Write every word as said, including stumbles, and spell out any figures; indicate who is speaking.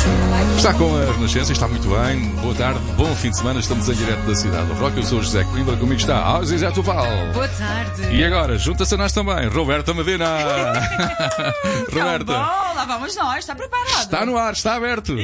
Speaker 1: Está com a Renascença, está muito bem. Boa tarde, bom fim de semana. Estamos em direto da cidade do Rock. Eu sou o José Coimbra, comigo está a Zé Topal.
Speaker 2: Boa tarde.
Speaker 1: E agora, junta-se a nós também, Roberta Medina.
Speaker 2: Roberta.
Speaker 1: Roberta.
Speaker 2: Bom, lá vamos nós, está preparado?
Speaker 1: Está no ar, está aberto.